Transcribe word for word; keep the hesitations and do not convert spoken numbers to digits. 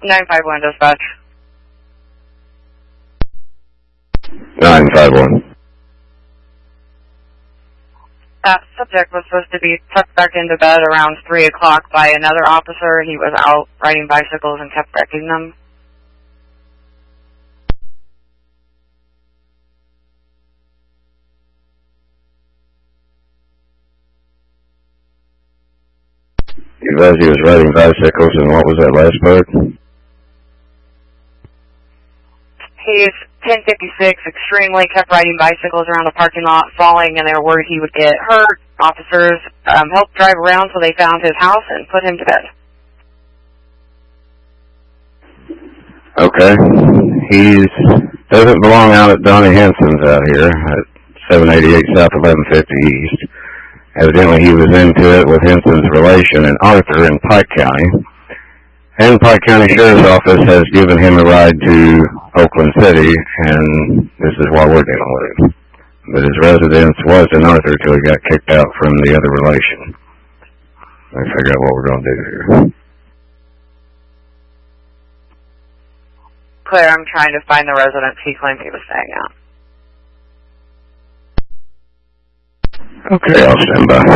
nine five one dispatch. nine five one. That subject was supposed to be tucked back into bed around three o'clock by another officer. He was out riding bicycles and kept wrecking them. As he was riding bicycles, and what was that last part? He's ten fifty-six, extremely kept riding bicycles around the parking lot, falling, and they were worried he would get hurt. Officers um, helped drive around so they found his house and put him to bed. Okay. He doesn't belong out at Donnie Henson's out here at seven eighty-eight South eleven fifty East. Evidently, he was into it with Henson's relation in Arthur in Pike County. And Pike County Sheriff's Office has given him a ride to Oakland City, and this is why we're dealing with him. But his residence was in Arthur till he got kicked out from the other relation. Let's figure out what we're going to do here. Claire, I'm trying to find the residence he claimed he was staying at. Okay, I'll stand by.